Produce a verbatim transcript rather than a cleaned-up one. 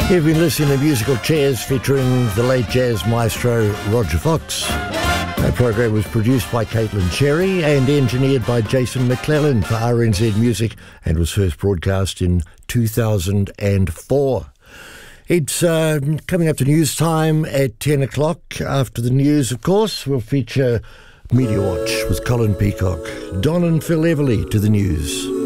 You've been listening to Musical Chairs featuring the late jazz maestro Roger Fox. That program was produced by Caitlin Cherry and engineered by Jason McClellan for R N Z Music and was first broadcast in two thousand four. It's uh, coming up to news time at ten o'clock. After the news, of course, we'll feature Media Watch with Colin Peacock. Don and Phil Everly to the news.